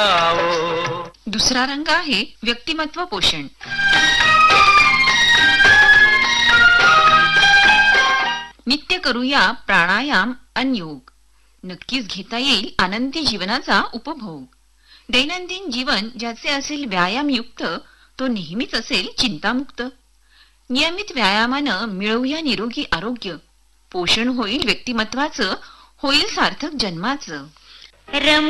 दुसरा रंग आहे व्यक्तिमत्व पोषण. नित्य करूया प्राणायाम आणि योग. नक्कीच घेता येईल आनंदी जीवनाचा उपभोग. दैनंदिन जीवन ज्याचे असेल व्यायामयुक्त तो नेहमीच असेल चिंतामुक्त. नियमित व्यायामानं मिळवूया निरोगी आरोग्य. पोषण होईल व्यक्तिमत्वाचं, होईल सार्थक जन्माचं.